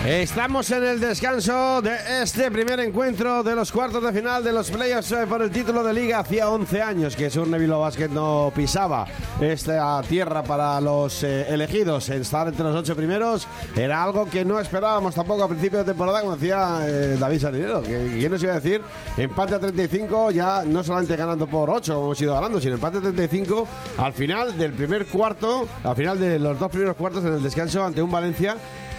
Estamos en el descanso de este primer encuentro de los cuartos de final de los playoffs por el título de Liga. Hacía 11 años que Surne Bilbao Basket no pisaba esta tierra para los elegidos. Estar entre los 8 primeros era algo que no esperábamos tampoco a principio de temporada, como decía David Salinero. ¿Quién nos iba a decir? Empate a 35, ya no solamente ganando por 8 como hemos ido ganando, sino empate a 35 al final del primer cuarto, al final de los 2 primeros cuartos en el descanso ante un Valencia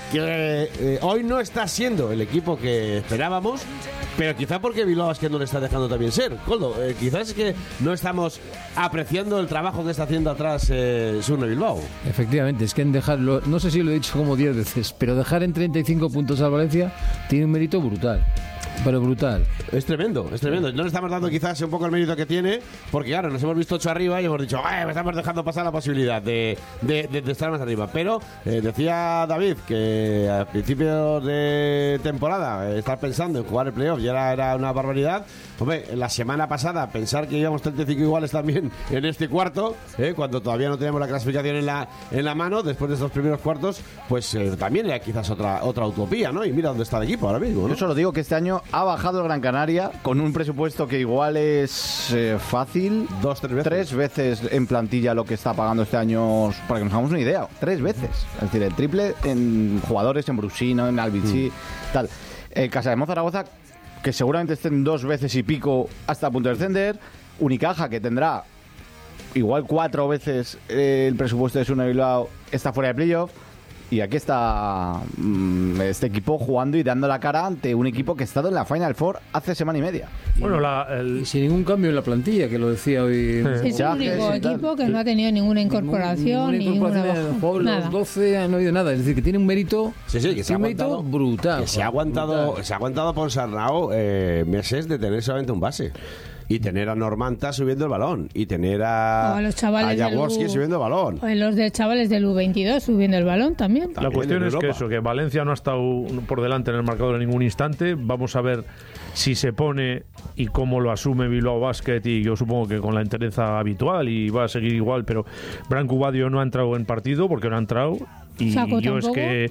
que hoy no está siendo el equipo que esperábamos, pero quizá porque Bilbao Basket no le está dejando también ser. Coldo, quizás es que no estamos apreciando el trabajo que está haciendo atrás Surne Bilbao. Efectivamente, es que en dejarlo, no sé si lo he dicho como 10 veces, pero dejar en 35 puntos al Valencia tiene un mérito brutal. Pero brutal. Es tremendo, es tremendo. No le estamos dando quizás un poco el mérito que tiene, porque claro, nos hemos visto 8 arriba y hemos dicho, me estamos dejando pasar la posibilidad de estar más arriba. Pero decía David que a principios de temporada estar pensando en jugar el playoff ya era una barbaridad. Hombre, la semana pasada pensar que íbamos 35 iguales también en este cuarto, cuando todavía no teníamos la clasificación en la mano, después de estos primeros cuartos, pues también era quizás otra utopía, ¿no? Y mira dónde está el equipo ahora mismo, ¿no? Yo solo digo que este año ha bajado el Gran Canaria con un presupuesto que igual es fácil. 3 veces en plantilla lo que está pagando este año, para que nos hagamos una idea. 3 veces. Es decir, el triple en jugadores, en Brusino, en Albici, tal. Casademón Zaragoza, que seguramente estén 2 veces y pico hasta a punto de descender. Unicaja, que tendrá igual 4 veces el presupuesto de Surne Bilbao, está fuera de playoff. Y aquí está este equipo jugando y dando la cara ante un equipo que ha estado en la Final Four hace semana y media. Bueno, y sin ningún cambio en la plantilla, que lo decía hoy. Es el único equipo que no ha tenido ninguna incorporación. Nada. Los 12 no ha habido nada. Es decir, que tiene un mérito, que se ha aguantado, brutal. Que se ha aguantado Ponsarnau meses de tener solamente un base. Y tener a Normanta subiendo el balón. Y tener a Jaworski subiendo el balón. O los de chavales del U22 subiendo el balón también. La cuestión es que Valencia no ha estado por delante en el marcador en ningún instante. Vamos a ver si se pone y cómo lo asume Bilbao Basket. Y yo supongo que con la entereza habitual y va a seguir igual. Pero Branco Badio no ha entrado en partido porque no ha entrado. Y Saco yo tampoco. Es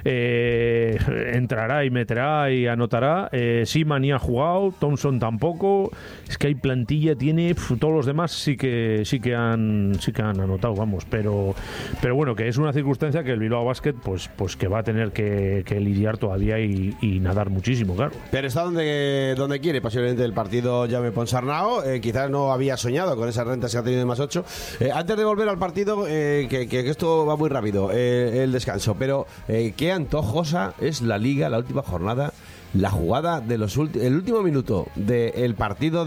que entrará y meterá y anotará. Seaman ni ha jugado, Thompson tampoco. Es que hay plantilla, tiene todos los demás sí que han anotado, vamos. Pero bueno, que es una circunstancia que el Bilbao Basket pues que va a tener que lidiar todavía y nadar muchísimo, claro. Pero está donde quiere posiblemente el partido Jaume Ponsarnau. Quizás no había soñado con esas rentas que ha tenido de +8. Antes de volver al partido, que esto va muy rápido, el descanso, pero qué antojosa es la Liga, la última jornada, la jugada de el último minuto del partido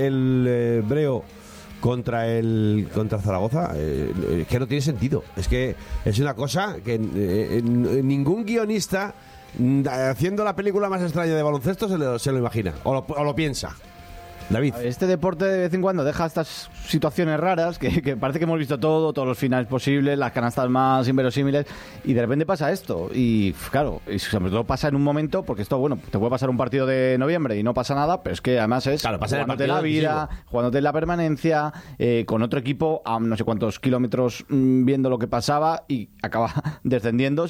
del Breo contra Zaragoza, que no tiene sentido. Es que es una cosa que ningún guionista haciendo la película más extraña de baloncesto se lo imagina o lo piensa. David. Este deporte de vez en cuando deja estas situaciones raras que parece que hemos visto todos los finales posibles, las canastas más inverosímiles, y de repente pasa esto. Y claro, y sobre todo pasa en un momento, porque esto, bueno, te puede pasar un partido de noviembre y no pasa nada, pero es que además es jugándote la vida, jugándote la permanencia, con otro equipo a no sé cuántos kilómetros viendo lo que pasaba y acaba descendiendo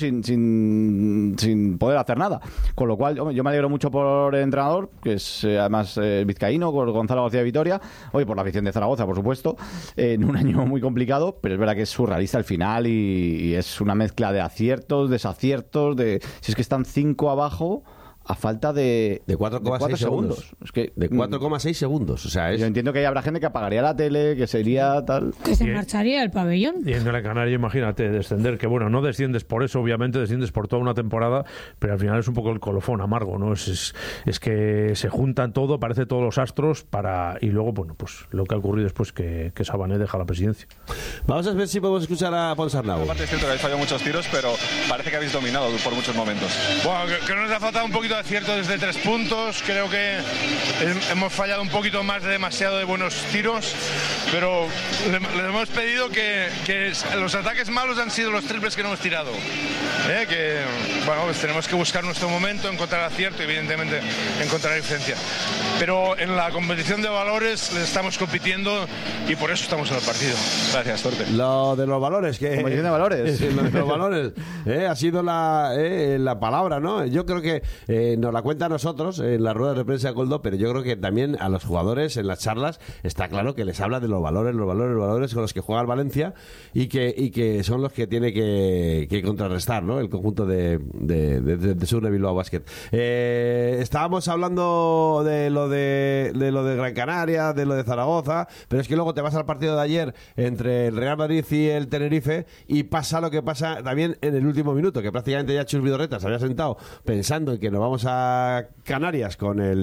sin poder hacer nada. Con lo cual, yo me alegro mucho por el entrenador, que es además vizcaíno, por Gonzalo García Vitoria, hoy por la afición de Zaragoza, por supuesto, en un año muy complicado, pero es verdad que es surrealista el final y es una mezcla de aciertos, desaciertos, si es que están 5 abajo a falta de 4,6 segundos. Es que, de 4,6 segundos. O sea, yo entiendo que habrá gente que apagaría la tele, que sería tal. Que se marcharía del pabellón. Y en Gran Canaria, imagínate, descender, que bueno, no desciendes por eso, obviamente, desciendes por toda una temporada, pero al final es un poco el colofón amargo, ¿no? Es que se juntan todo, parece todos los astros y luego, bueno, pues lo que ha ocurrido después que Sabané deja la presidencia. Vamos a ver si podemos escuchar a Ponsarnau. Aparte es cierto que habéis fallado muchos tiros, pero parece que habéis dominado por muchos momentos. Bueno, que nos ha faltado un poquito de acierto desde 3 puntos. Creo que hemos fallado un poquito más demasiado de buenos tiros, pero les hemos pedido que los ataques malos han sido los triples que no hemos tirado. Que bueno, pues tenemos que buscar nuestro momento, encontrar acierto y evidentemente encontrar diferencia. Pero en la competición de valores les estamos compitiendo y por eso estamos en el partido. Gracias, suerte. Lo de los valores, que Competición de valores. lo de los valores ha sido la palabra, ¿no? Yo creo que nos la cuenta a nosotros en las ruedas de prensa de Coldo, pero yo creo que también a los jugadores en las charlas está claro que les habla de los valores con los que juega el Valencia y que son los que tiene que contrarrestar, ¿no? El conjunto de Surne Bilbao Basket. Estábamos hablando de lo de Gran Canaria, de lo de Zaragoza, pero es que luego te vas al partido de ayer entre el Real Madrid y el Tenerife y pasa lo que pasa también en el último minuto, que prácticamente ya Chus Vidorreta se había sentado pensando en que nos vamos a Canarias con el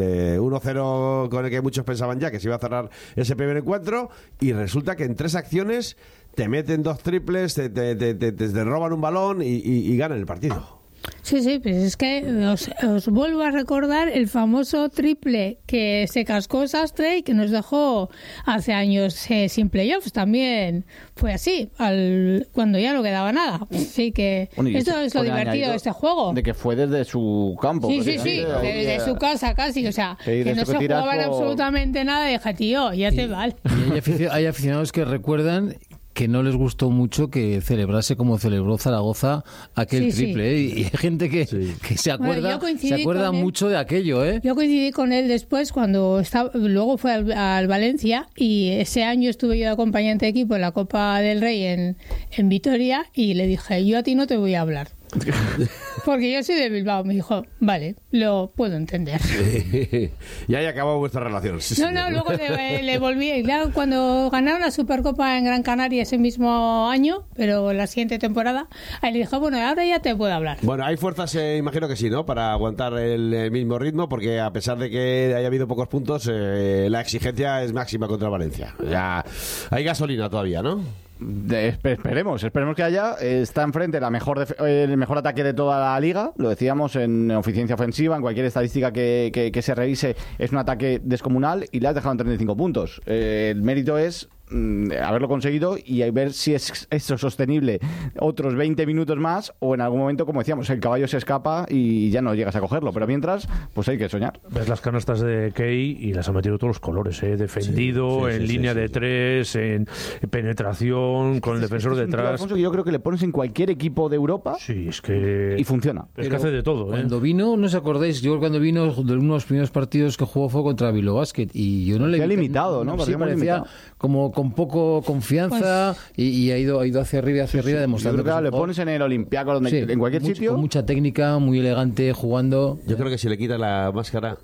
1-0 con el que muchos pensaban ya que se iba a cerrar ese primer encuentro, y resulta que en 3 acciones te meten 2 triples, te roban un balón y ganan el partido. Sí, pues es que os vuelvo a recordar el famoso triple que se cascó Sastre y que nos dejó hace años sin playoffs. También fue así, cuando ya no quedaba nada. Así que esto es lo divertido de este juego. De que fue desde su campo. Sí, desde su casa casi. O sea, que no se jugaban absolutamente nada. Y dije, tío, ya te vale. Y hay aficionados que recuerdan que no les gustó mucho que celebrase como celebró Zaragoza aquel triple, ¿eh? Y hay gente que se acuerda mucho de aquello, ¿eh? Yo coincidí con él después cuando luego fue al Valencia, y ese año estuve yo de acompañante de equipo en la Copa del Rey en Vitoria, y le dije, yo a ti no te voy a hablar. Porque yo soy de Bilbao. Me dijo, vale, lo puedo entender. Y ahí acabó vuestra relación. No, luego le volví. Y claro, cuando ganaron la Supercopa en Gran Canaria ese mismo año, pero la siguiente temporada, ahí le dijo, bueno, ahora ya te puedo hablar. Bueno, hay fuerzas, imagino que sí, ¿no? Para aguantar el mismo ritmo, porque a pesar de que haya habido pocos puntos, la exigencia es máxima contra Valencia. Ya hay gasolina todavía, ¿no? Esperemos que haya. Está enfrente el mejor ataque de toda la liga. Lo decíamos en eficiencia ofensiva, en cualquier estadística que se revise, es un ataque descomunal y le has dejado en 35 puntos. El mérito es haberlo conseguido y ver si es esto sostenible otros 20 minutos más, o en algún momento, como decíamos, el caballo se escapa y ya no llegas a cogerlo, pero mientras pues hay que soñar. Ves las canastas de Key y las ha metido todos los colores, defendido, en línea de 3, en penetración, con el defensor detrás. Alfonso, que yo creo que le pones en cualquier equipo de Europa y funciona. Es que hace de todo. Cuando vino, no os acordáis, yo cuando vino, de uno de los primeros partidos que jugó fue contra Bilbao Basket, y yo no le vi limitado, ¿no? Sí, parecía como con poco confianza, y ha ido hacia arriba demostrando. Yo creo que le pones en el Olympiacos, en cualquier sitio. Con mucha técnica, muy elegante, jugando. Yo creo que si le quita la máscara,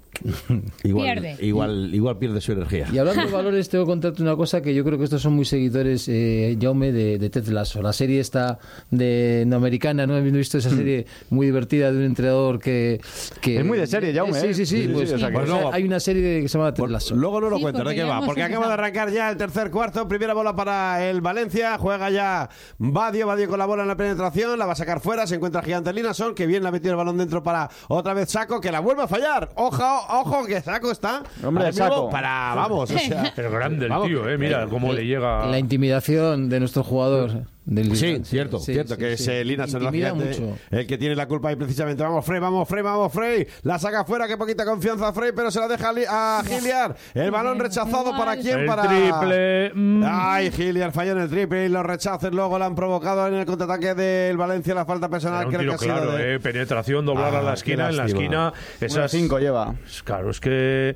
igual pierde su energía. Y hablando de valores, tengo que contarte una cosa, que yo creo que estos son muy seguidores, Jaume, de Ted Lasso. La serie esta no americana, ¿no? ¿Habéis visto esa serie muy divertida de un entrenador que es muy de serie, Jaume? Sí. Pues hay una serie que se llama Ted Lasso. Luego no lo cuento, ¿de qué va? Porque acaba de arrancar ya el tercer cuarto. Primera bola para el Valencia. Juega ya Badio con la bola en la penetración. La va a sacar fuera. Se encuentra Gigante Linason, que bien le ha metido el balón dentro para otra vez Saco, que la vuelve a fallar. Ojo, que Saco está. Hombre, Saco. Vamos. Pero grande el tío, mira cómo le llega. La intimidación de nuestro jugador. Sí, cierto, que es Linason el que tiene la culpa ahí precisamente. Vamos Frey, la saca fuera, qué poquita confianza Frey, pero se la deja a Hilliard. El balón rechazado, ¿para quién? Para triple. Ay, Hilliard falló en el triple y los rechaces luego la han provocado en el contraataque del Valencia, la falta personal. Creo que ha sido penetración, doblar a la esquina, en la esquina. Esas 5 lleva. Claro, es que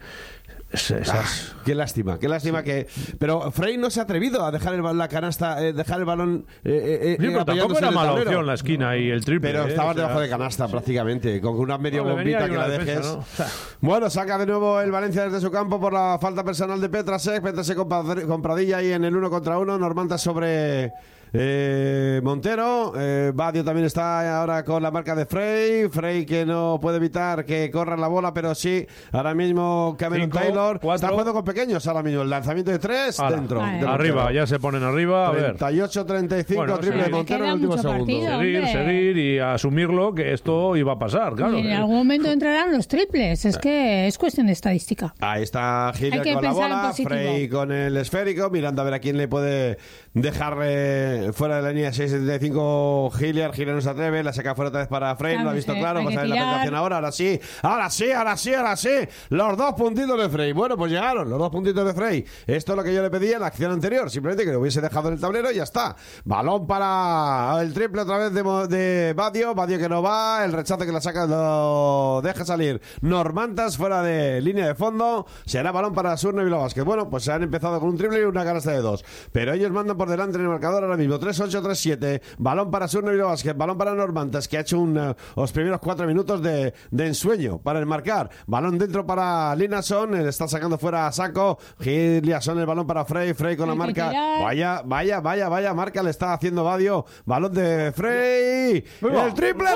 qué lástima que... Pero Frey no se ha atrevido a dejar la canasta, dejar el balón pero tampoco era mala opción la esquina y el triple. Pero estaba debajo de canasta prácticamente, con una medio bombita que la dejes, ¿no? Bueno, saca de nuevo el Valencia desde su campo por la falta personal de Petrasek con Pradilla ahí en el 1 contra 1. Normanta sobre Montero. Badio también está ahora con la marca de Frey que no puede evitar que corra la bola, pero sí, ahora mismo Cameron Taylor está jugando con pequeños ahora mismo. El lanzamiento de 3 dentro. Arriba, ya se ponen arriba. 38-35, triple de Montero en el último segundo. Seguir y asumirlo, que esto iba a pasar, claro. Y en algún momento entrarán los triples, es que es cuestión de estadística. Ahí está Gillian con la bola, Frey con el esférico, mirando a ver a quién le puede dejar fuera de la línea 6.75 Hilliard no se atreve, la saca fuera otra vez para Frey, lo ha visto claro, vamos a ver la penetración ahora sí, los 2 puntitos de Frey. Bueno, pues llegaron los 2 puntitos de Frey. Esto es lo que yo le pedía en la acción anterior, simplemente que lo hubiese dejado en el tablero y ya está. Balón para el triple otra vez de Badio que no va, el rechazo que la saca lo deja salir Normantas fuera de línea de fondo, será balón para Surne Bilbao Basket. Bueno, pues se han empezado con un triple y una canasta de 2, pero ellos mandan por delante en el marcador ahora mismo, 3-8, 3-7, balón para Surne Bilbao Basket, balón para Normantas, que ha hecho los primeros 4 minutos de ensueño para enmarcar, balón dentro para Linason, le está sacando fuera a Saco, Giliason el balón para Frey con la marca, vaya marca le está haciendo Badio, balón de Frey, el triple,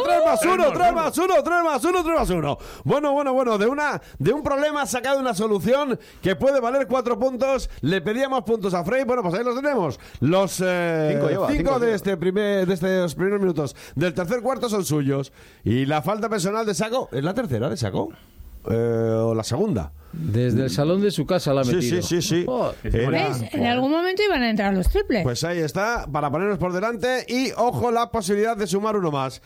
3+1, bueno, de un problema ha sacado una solución que puede valer 4 puntos, le pedíamos puntos a Frey, bueno, pues ahí los tenemos, los 5 de estos primeros minutos del tercer cuarto son suyos, y la falta personal de Saco, ¿es la tercera de Saco? ¿O la segunda? Desde el salón de su casa la ha metido. Sí. En algún momento iban a entrar los triples. Pues ahí está, para ponernos por delante, y ojo la posibilidad de sumar uno más.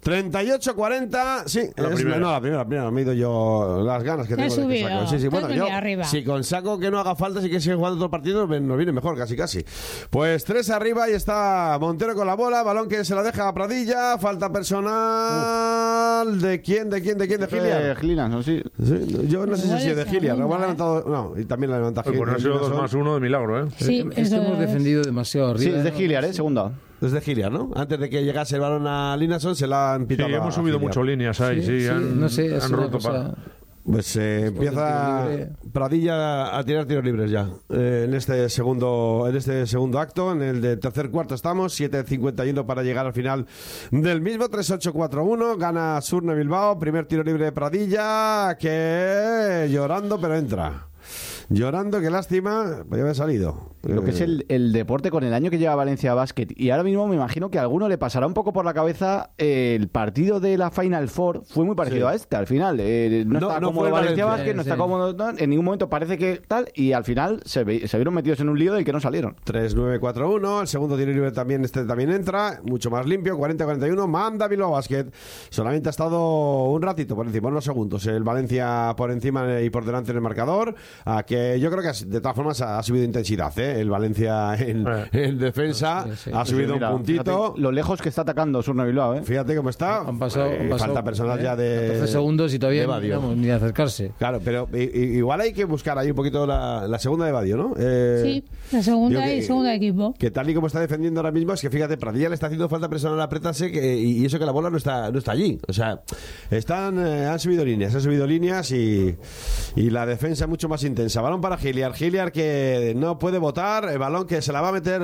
38-40, sí. La primera, me he ido yo las ganas que tengo de que Saco. Sí, bueno, yo, si con Saco que no haga falta, si que sigue jugando todo el partido, nos viene mejor, casi. Pues 3 arriba y está Montero con la bola, balón que se la deja a Pradilla, falta personal. ¿De quién? ¿De Hilliard? Hilliard, sí. Yo no sé si es de Hilliard, lo han levantado, no, y también la levanta Hilliard. Pues no ha sido 2+1 de milagro, ¿eh? Sí, es que hemos defendido demasiado arriba. Sí, es de Hilliard, segunda. Desde Hilliard, ¿no? Antes de que llegase el balón a Linason se la han pitado. Sí, hemos subido mucho líneas ahí, sí. No sé, han roto para... Pues empieza Pradilla a tirar tiros libres ya. En este segundo acto, en el de tercer cuarto estamos, 7:51 para llegar al final del mismo, 3-8-4-1, gana Surne Bilbao, primer tiro libre de Pradilla, que llorando pero entra. Llorando, qué lástima, podría haber salido. Lo que es el deporte con el año que lleva Valencia Basket. Y ahora mismo me imagino que a alguno le pasará un poco por la cabeza el partido de la Final Four. Fue muy parecido a este, al final. No está cómodo Valencia Basket, no está cómodo. En ningún momento parece que tal. Y al final se vieron metidos en un lío del que no salieron. 3-9-4-1. El segundo tiro libre también entra. Mucho más limpio. 40-41. Manda Bilbao Basket. Solamente ha estado un ratito por encima, unos segundos. El Valencia por encima y por delante en el marcador. A que yo creo que de todas formas ha subido intensidad, ¿eh? El Valencia en defensa ha subido un puntito. Fíjate lo lejos que está atacando Surne Bilbao, ¿eh? Fíjate cómo está. Han pasado falta personal ya de 14 segundos y todavía no ni acercarse. Claro, pero igual hay que buscar ahí un poquito la segunda de Badio, ¿no? Sí, la segunda y segunda equipo. Que tal y como está defendiendo ahora mismo, es que fíjate, Pradilla le está haciendo falta personal a apretarse y eso que la bola no está allí. O sea, han subido líneas y la defensa mucho más intensa. Balón para Hilliard que no puede votar, el balón que se la va a meter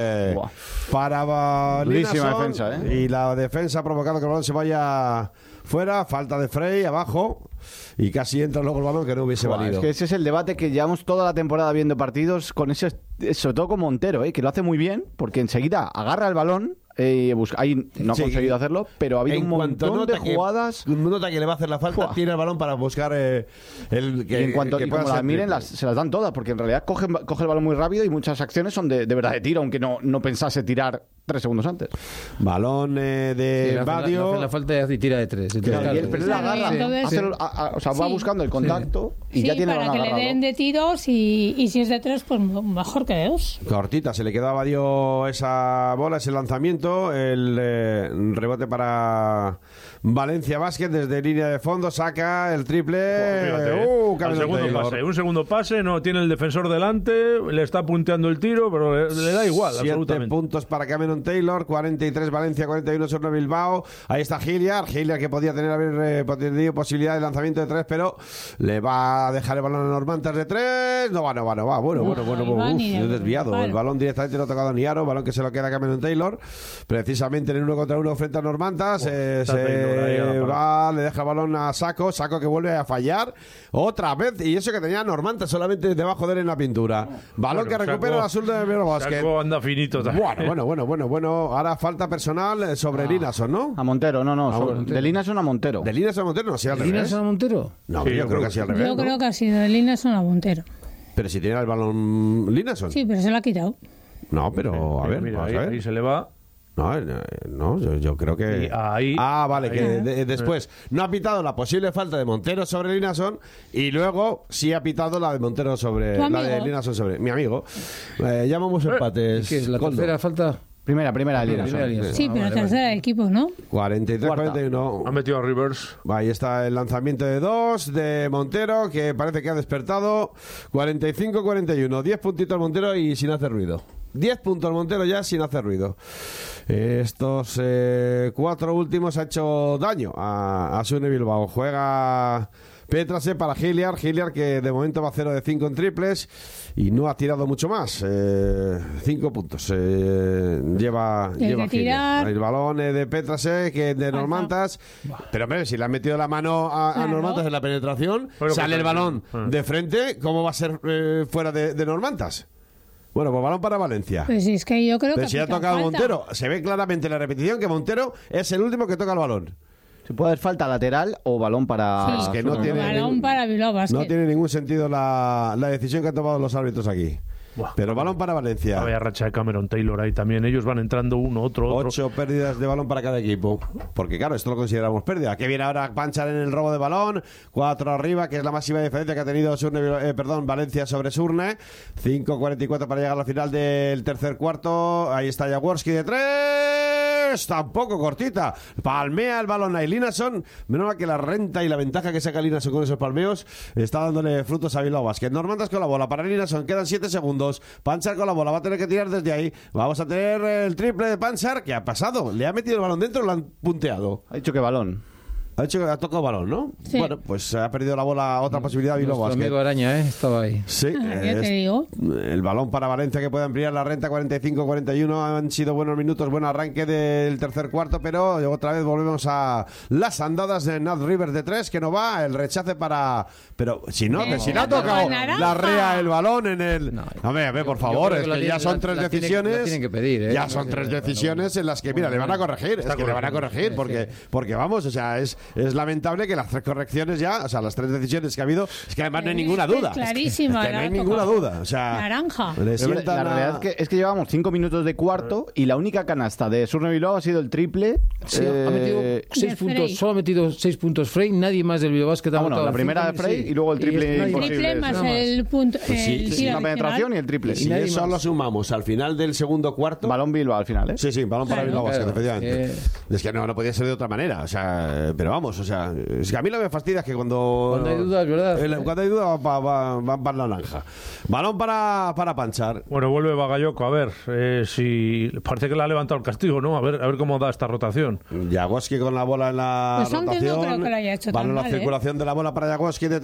para Linason, defensa, y la defensa ha provocado que el balón se vaya fuera, falta de Frey abajo y casi entra luego el balón que no hubiese valido. Es que ese es el debate que llevamos toda la temporada viendo partidos con ese, sobre todo con Montero, que lo hace muy bien porque enseguida agarra el balón. Ahí no ha conseguido hacerlo, pero ha habido un montón de jugadas. Nota que le va a hacer la falta, tiene el balón para buscar el que. Y en cuanto como las miren, se las dan todas, porque en realidad coge el balón muy rápido y muchas acciones son de verdad de tiro, aunque no pensase tirar 3 segundos antes. Balón de Badio. La falta y tira de 3. Pero la agarra, o sea, va buscando el contacto y ya tiene el balón agarrado. Para que le den de tiros y si es de 3, pues mejor que de 2. Cortita, se le queda a Badio esa bola, ese lanzamiento. El rebote para Valencia Basket desde línea de fondo, saca el triple. Un segundo pase, no tiene el defensor delante, le está punteando el tiro, pero le da igual. 7 puntos para Cameron Taylor, 43 Valencia, 41 Surne Bilbao. Ahí está Hilliard que podía haber tenido posibilidad de lanzamiento de 3, pero le va a dejar el balón a Normantas de 3. No va. Bueno. Desviado. El balón directamente no ha tocado ni aro, balón que se lo queda a Cameron Taylor. Precisamente en el 1 contra 1 frente a Normantas. Le deja el balón a Saco que vuelve a fallar otra vez, y eso que tenía Normantas solamente debajo de él en la pintura. Balón que recupera el azul de Bilbao Basket. Saco anda finito también. Bueno. Ahora falta personal sobre Linason, ¿no? A Montero, de Linason a Montero. ¿De Linason a Montero? No, sí, al revés. ¿De Linason a Montero? No, sí, yo creo que así al revés. Yo creo que ha sido de Linason a Montero. Pero si tiene el balón Linason. Sí, pero se lo ha quitado. No, pero a ver, mira, vamos a ver. Ahí se le va. No, yo creo que... Y ahí, vale, ahí. Que después no ha pitado la posible falta de Montero sobre Linason y luego sí ha pitado la de Montero sobre... La de Linason sobre... Mi amigo. Llamamos empates. ¿Qué es la tercera falta? Primera Linason. Sí, pero tercera del equipo, ¿no? 43-41. Ha metido a Rivers. Ahí está el lanzamiento de 2 de Montero, que parece que ha despertado. 45-41. 10 puntitos Montero y sin hacer ruido. 10 puntos Montero ya sin hacer ruido. Estos 4 últimos ha hecho daño a Sune Bilbao. Juega Petrase para Hilliard que de momento va 0 de 5 en triples y no ha tirado mucho más. 5 puntos lleva Hilliard. El balón de Petrase, que de Normantas, pero hombre, si le han metido la mano a Normantas en la penetración, sale el balón de frente, ¿cómo va a ser fuera de Normantas? Bueno, pues balón para Valencia. Pues es que yo creo pero que si ha tocado falta. Montero, se ve claramente en la repetición que Montero es el último que toca el balón. Se puede dar falta lateral o balón para... Sí, Es que no tiene balón para Bilbao Basket. No tiene ningún sentido la decisión que han tomado los árbitros aquí. Buah, pero balón para Valencia. Vaya racha de Cameron Taylor ahí también. Ellos van entrando uno, otro. 8 pérdidas de balón para cada equipo. Porque claro, esto lo consideramos pérdida. Que viene ahora Panchar en el robo de balón. 4 arriba, que es la máxima diferencia que ha tenido Valencia sobre Surne. 5:44 para llegar al final del tercer cuarto. Ahí está Jaworski de 3. Tampoco cortita. Palmea el balón a Linason. Menos mal que la renta y la ventaja que saca Linason con esos palmeos está dándole frutos a Bilbao Basket. Normantas con la bola para Linason. Quedan 7 segundos. Panchar con la bola, va a tener que tirar desde ahí. Vamos a tener el triple de Panchar. ¿Qué ha pasado? ¿Le ha metido el balón dentro o lo han punteado? Ha dicho que balón. Ha dicho que ha tocado balón, ¿no? Sí. Bueno, pues ha perdido la bola, otra posibilidad de Bilbao Basket. Amigo Araña, estaba ahí. Sí, Ya te digo. el balón para Valencia que puede ampliar la renta. 45-41. Han sido buenos minutos, buen arranque del tercer cuarto, pero otra vez volvemos a las andadas de Nat Rivers de 3, que no va, el rechace para... Pero si no ha tocado la rea el balón en el... No, hombre, a ver, por favor, es que ya son 3 decisiones... La tienen que pedir, Ya son 3 decisiones en las que, mira, le van a corregir. Es que le van a corregir, porque vamos, o sea, es lamentable que las 3 correcciones ya, o sea, las 3 decisiones que ha habido, es que además no hay ninguna duda. Clarísima. Es que no hay ninguna duda. O sea, naranja. La realidad es que llevamos 5 minutos de cuarto y la única canasta de Surne Bilbao ha sido el triple. Sí, ha metido 6 puntos, solo ha metido 6 puntos Frey, nadie más del Bilbao Basket ha bueno, la primera de Frey y luego el triple imposible. Triple más el punto. Una penetración y el triple. Si eso lo sumamos al final del segundo cuarto... Balón Bilbao al final, ¿eh? Sí, balón para Bilbao Basket, claro, efectivamente. Es que no podía ser de otra manera, o sea, pero vamos, o sea, es que a mí lo que me fastidia es que cuando hay dudas, ¿verdad? Cuando hay dudas va para la naranja. Balón para Panchar. Bueno, vuelve Bagayoko, a ver si parece que le ha levantado el castigo, ¿no? A ver cómo da esta rotación. Jaworski con la bola en la pues rotación. No creo que lo haya hecho balón tan la mal, circulación de la bola para Jaworski de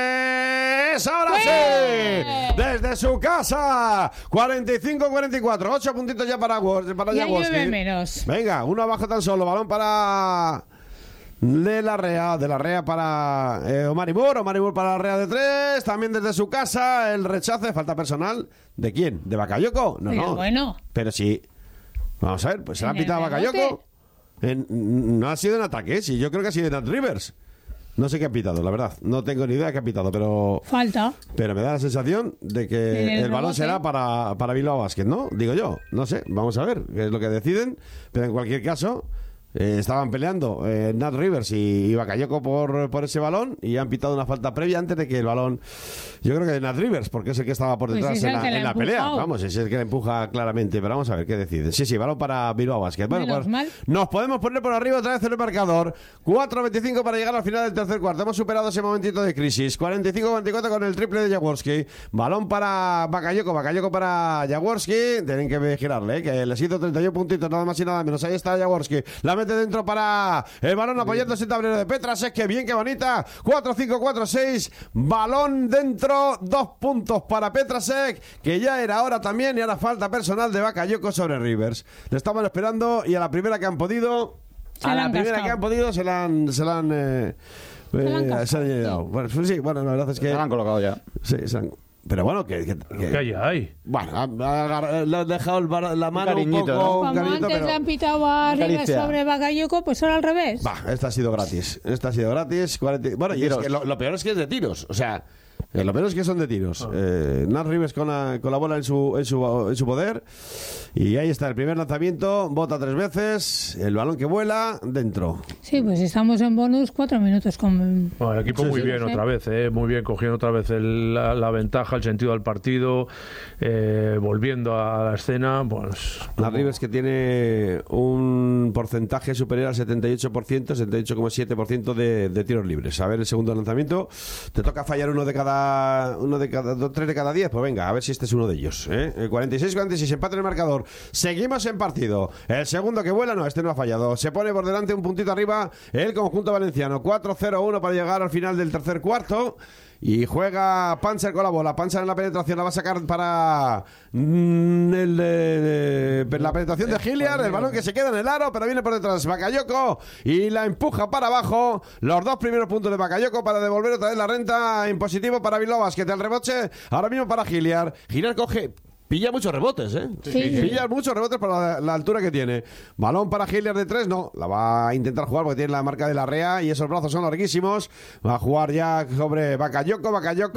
3. ¡Ahora sí! Desde su casa. 45-44. 8 puntitos ya para Jaworski. Llueve menos. Venga, uno abajo tan solo. Balón para... De la Rea para Omar Moore para la Rea de 3, también desde su casa, el rechace, falta personal, ¿de quién? ¿De Bakayoko? No. Bueno. Pero sí, vamos a ver, pues se la ha pitado a Bakayoko. No ha sido en ataque, sí, yo creo que ha sido en Nat Rivers. No sé qué ha pitado, la verdad, no tengo ni idea de qué ha pitado, pero... Falta. Pero me da la sensación de que el balón será para Bilbao Basket, ¿no? Digo yo, no sé, vamos a ver qué es lo que deciden, pero en cualquier caso... estaban peleando Nat Rivers y Bakayoko por ese balón y han pitado una falta previa antes de que el balón, yo creo que de Nat Rivers, porque es el que estaba por detrás en la pelea, vamos, es el que le empuja claramente, pero vamos a ver qué deciden. Sí, balón para Bilbao Basket. Bueno, pues nos podemos poner por arriba otra vez en el marcador. 4:25 para llegar al final del tercer cuarto. Hemos superado ese momentito de crisis. 45-24 con el triple de Jaworski. Balón para Bakayoko para Jaworski. Tienen que vigilarle, que les hizo 31 puntitos, nada más y nada menos. Ahí está Jaworski. La mete dentro para el balón apoyándose el tablero de Petrasek. Que bien, que bonita. 4-5-4-6. Balón dentro. 2 puntos para Petrasek, que ya era hora también, y ahora falta personal de Bakayoko sobre Rivers. Le estaban esperando y a la primera que han podido, se la han llegado. Bueno, sí, bueno, la verdad es que se la han colocado ya. Sí, pero bueno, ¿Qué hay? Bueno, le ha dejado la mano un poco... ¿no? Como antes le han pitado a Rivers sobre Bakayoko, pues ahora al revés. Esta ha sido gratis. 40... Bueno, y es que lo peor es que es de tiros. O sea, Lo menos que son de tiros. Nat Rivers con la bola en su poder. Y ahí está el primer lanzamiento, bota 3 veces, el balón que vuela, dentro. Sí, pues estamos en bonus 4 minutos con... Bueno, el equipo muy bien otra vez, muy bien, cogiendo otra vez la ventaja, el sentido del partido, volviendo a la escena. Pues, Nat Rivers, que tiene un porcentaje superior al 78%, 78,7% de tiros libres. A ver el segundo lanzamiento. Te toca fallar 3 de cada 10. Pues venga, a ver si este es uno de ellos. 46-46, empate en el marcador. Seguimos en partido. El segundo que vuela, no, este no ha fallado. Se pone por delante un puntito arriba el conjunto valenciano. 4-0-1 para llegar al final del tercer cuarto. Y juega Panzer con la bola. Panzer en la penetración, la va a sacar para la penetración de Hilliard. El balón que se queda en el aro, pero viene por detrás Bakayoko y la empuja para abajo. Los 2 primeros puntos de Bakayoko para devolver otra vez la renta en positivo para Bilbao Basket. El rebote ahora mismo para Hilliard. Hilliard pilla muchos rebotes, Pilla muchos rebotes por la altura que tiene. Balón para Hilliard de 3, no. La va a intentar jugar porque tiene la marca de la Rea y esos brazos son larguísimos. Va a jugar ya sobre Bakayoko.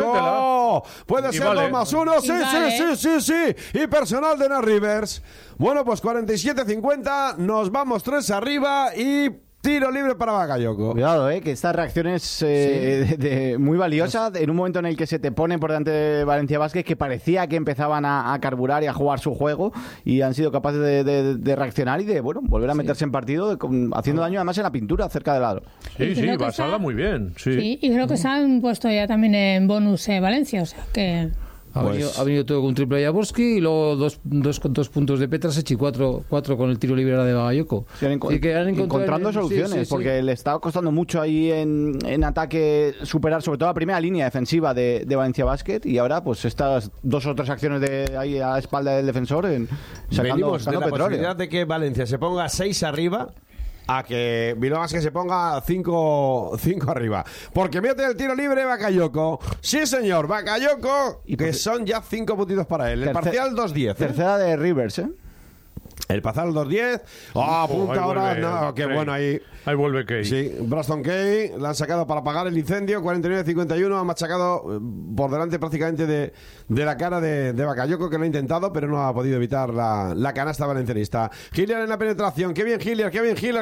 Puede ser 2+1. Sí. Y personal de Nat Rivers. Bueno, pues 47-50. Nos vamos 3 arriba y... tiro libre para Bakayoko. Cuidado, que esta reacción es muy valiosa en un momento en el que se te pone por delante de Valencia Basket, que parecía que empezaban a carburar y a jugar su juego, y han sido capaces de reaccionar y de volver a meterse en partido, haciendo daño además en la pintura cerca del aro. Sí, Basada muy bien. Sí, y creo que se han puesto ya también en bonus Valencia, o sea que... Ha venido todo con un triple de Jaworski y luego dos puntos de Petrasic y cuatro con el tiro libre de Bakayoko. Encontrando soluciones, porque le estaba costando mucho ahí en ataque superar sobre todo la primera línea defensiva de Valencia Basket, y ahora pues estas 2 o 3 acciones de ahí a la espalda del defensor sacando la posibilidad de que Valencia se ponga 6 arriba a que Bilbao Basket se ponga 5 arriba. Porque mete el tiro libre Bakayoko. Sí, señor, Bakayoko, y que son ya 5 puntitos para él. El parcial 2-10. Tercera de Rivers, El parcial 2-10. Apunta ahora. No, qué bueno ahí. Ahí vuelve Kay. Sí, Braxton Kay. La han sacado para apagar el incendio. 49-51. Ha machacado por delante prácticamente de la cara de Bakayoko, que lo ha intentado, pero no ha podido evitar la canasta valencianista. Hilliard en la penetración. Qué bien Hilliard.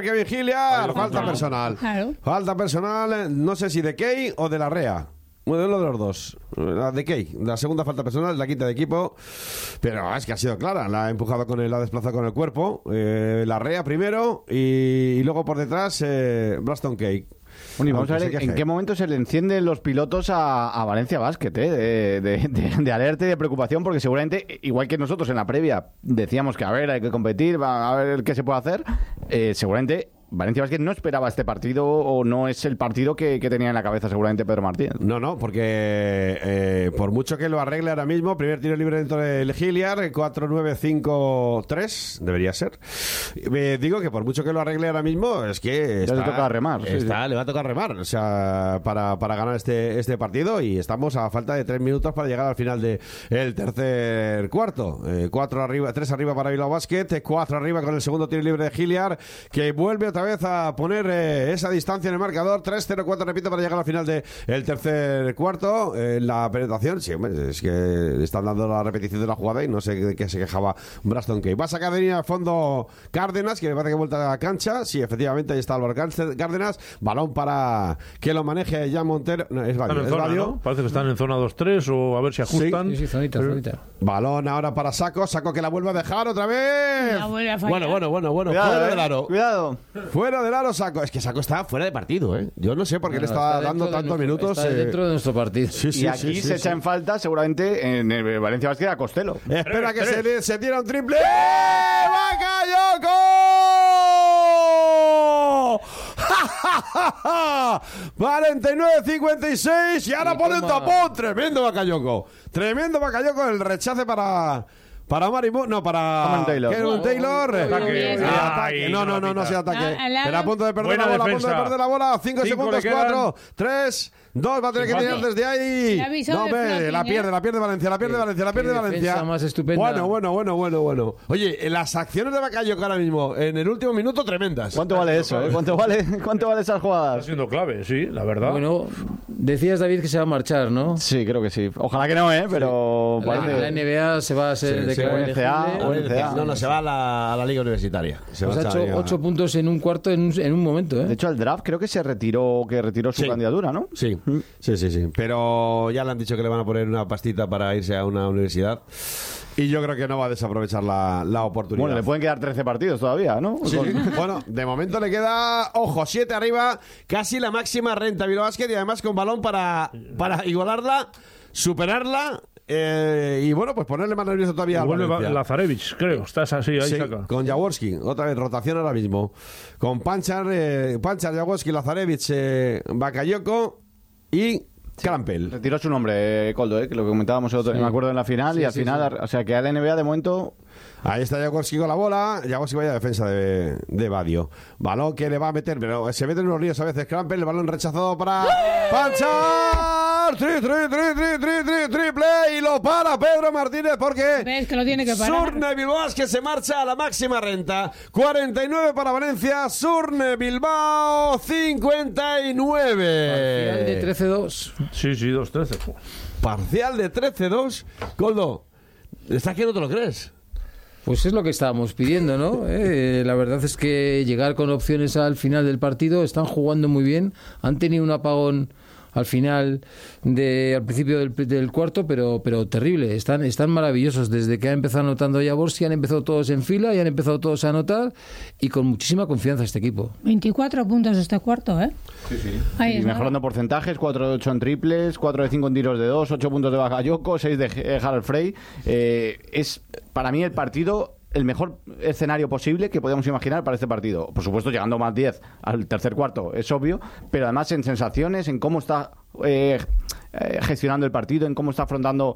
Falta personal. Claro. Falta personal. No sé si de Kay o de la Rea. Uno de los 2. La de Kay, la segunda falta personal, la quinta de equipo. Pero es que ha sido clara. La ha empujado la ha desplazado con el cuerpo. La Rea primero y luego por detrás Braxton Kay. Bueno, y vamos a ver en qué momento se le encienden los pilotos a Valencia Basket, de alerta y de preocupación, porque seguramente, igual que nosotros en la previa decíamos que hay que competir, a ver qué se puede hacer, seguramente Valencia Basket no esperaba este partido, o no es el partido que tenía en la cabeza seguramente Pedro Martínez. No, porque por mucho que lo arregle ahora mismo, primer tiro libre dentro del Hilliard, 4-9-5-3 debería ser. Digo que por mucho que lo arregle ahora mismo, es que le toca remar. Le va a tocar remar, o sea, para ganar este partido, y estamos a falta de 3 minutos para llegar al final del tercer cuarto. 3 arriba para Bilbao Basket, 4 arriba con el segundo tiro libre de Hilliard, que vuelve otra vez a poner esa distancia en el marcador. 3-0-4, repito, para llegar al final del tercer cuarto. La penetración, sí, hombre, es que le están dando la repetición de la jugada y no sé de qué se quejaba Braxton Kay. Va a sacar de línea al fondo Cárdenas, que me parece que vuelta a la cancha. Sí, efectivamente, ahí está Álvaro Cárdenas. Balón para que lo maneje Jan Montero. No, es Badio. ¿No? Parece que están en zona 2-3 o a ver si ajustan. Sí, zonita. Balón ahora para Saco que la vuelve a dejar otra vez. Bueno. Fuera del aro. Cuidado. Fuera del aro, Saco. Es que Saco está fuera de partido, Yo no sé por qué le está dando tantos minutos. Está dentro de nuestro partido. Y aquí se echa en falta, seguramente, en el Valencia Basket a Costello. Espera que se tira un triple. ¡Bakayoko! ¡Ja! 49-56 y ahora pone un tapón. Tremendo Bakayoko, el rechace para Cameron Taylor. Ataque. No sea ataque. Era a punto de perder la bola. 5 segundos, 4, 3, 2. Va a tener que tirar desde ahí. La pierde Valencia. Defensa más estupenda. Bueno. Oye, las acciones de Bakayoko ahora mismo, en el último minuto, tremendas. ¿Cuánto vale eso? ¿Cuánto vale esas jugadas? Está siendo clave, sí, la verdad. Bueno, Decías, David, que se va a marchar, ¿no? Sí, creo que sí. Ojalá que no, pero parece... La NBA se va a ser NCAA. No, se va a la liga universitaria. Se ha hecho 8 puntos en un cuarto en un momento, ¿eh? De hecho, el draft creo que retiró su candidatura, ¿no? Sí. Pero ya le han dicho que le van a poner una pastita para irse a una universidad. Y yo creo que no va a desaprovechar la oportunidad. Bueno, le pueden quedar 13 partidos todavía, ¿no? Sí. Bueno, de momento le queda, 7 arriba, casi la máxima renta Bilbao Basket, y además con balón para igualarla, superarla. Y bueno, pues ponerle más nervioso todavía. Vuelve Lazarevich, creo. Estás así, ahí saca. Con Jaworski, otra vez rotación ahora mismo. Con Panchar, Jaworski, Lazarevich, Bakayoko y Krampel. Retiró su nombre, Coldo, que lo que comentábamos el otro día, me acuerdo, en la final, y al final, o sea, que a la NBA de momento... Ahí está Jaworski con la bola. Jaworski vaya defensa de Badio. Balón que le va a meter, pero se mete en unos ríos a veces Krampel. El balón rechazado para Panchar. Triple. Y lo para Pedro Martínez porque... ¿Ves que lo tiene que parar? Surne Bilbao que se marcha a la máxima renta. 49 para Valencia. Surne Bilbao 59. Parcial de 13-2. Sí, 2-13. Parcial de 13-2. Coldo, ¿estás que no te lo crees? Pues es lo que estábamos pidiendo, ¿no? La verdad es que llegar con opciones al final del partido, están jugando muy bien, han tenido un apagón al final, al principio del cuarto, pero terrible. Están maravillosos. Desde que ha empezado anotando Jaworski, han empezado todos en fila y han empezado todos a anotar, y con muchísima confianza este equipo. 24 puntos este cuarto, ¿eh? Sí. Y mejorando porcentajes, 4 de 8 en triples, 4 de 5 en tiros de 2, 8 puntos de Bakayoko, 6 de Harald Frey. Es para mí el partido, el mejor escenario posible que podíamos imaginar para este partido. Por supuesto, llegando más 10 al tercer cuarto, es obvio, pero además en sensaciones, en cómo está gestionando el partido, en cómo está afrontando